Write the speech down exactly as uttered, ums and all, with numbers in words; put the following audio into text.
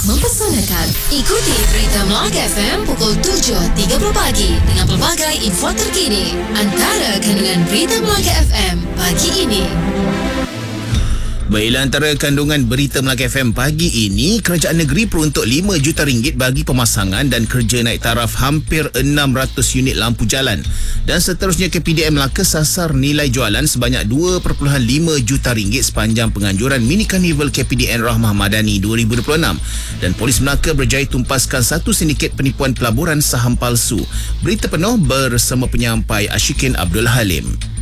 mempesonakan. Ikuti Berita Melaka F M pukul tujuh tiga puluh pagi dengan pelbagai info terkini. Antara kandungan Berita Melaka F M pagi ini. Baiklah, antara kandungan Berita Melaka F M pagi ini, kerajaan negeri peruntuk lima juta ringgit bagi pemasangan dan kerja naik taraf hampir enam ratus unit lampu jalan. Dan seterusnya, K P D M Melaka sasar nilai jualan sebanyak dua perpuluhan lima juta ringgit sepanjang penganjuran Mini Carnival K P D N Rahmah Madani dua ribu dua puluh enam. Dan Polis Melaka berjaya tumpaskan satu sindiket penipuan pelaburan saham palsu. Berita penuh bersama penyampai Ashikin Abdul Halim.